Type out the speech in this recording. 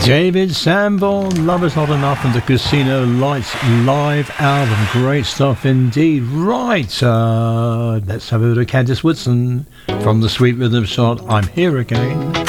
David Sanborn, Love Is Not Enough, and the Casino Lights live album. Great stuff indeed. Right, let's have a bit of Candice Woodson from the Sweet Rhythm Shot. I'm Here Again.